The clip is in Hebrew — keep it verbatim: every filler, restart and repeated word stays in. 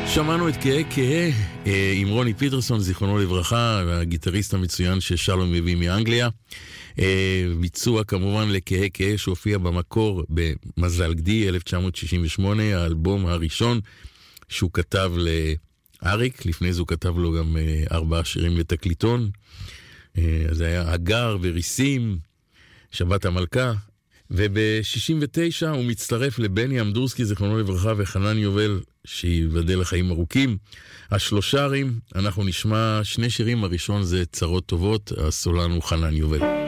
שמענו את כהה כהה עם רוני פיטרסון, זיכרונו לברכה, הגיטריסט המצוין ששלום מביא מאנגליה. ביצוע כמובן לכהה כהה שהופיע במקור במזל גדי אלף תשע מאות שישים ושמונה, האלבום הראשון שהוא כתב לאריק, לפני זה הוא כתב לו גם ארבעה שירים לתקליטון. זה היה אגר וריסים, שבת המלכה. וב-שישים ותשע הוא מצטרף לבני אמדורסקי, זיכרונו לברכה, וחנן יובל, שיבדל לחיים ארוכים. השלושה רים, אנחנו נשמע שני שירים, הראשון זה צרות טובות, הסולן הוא חנן יובל.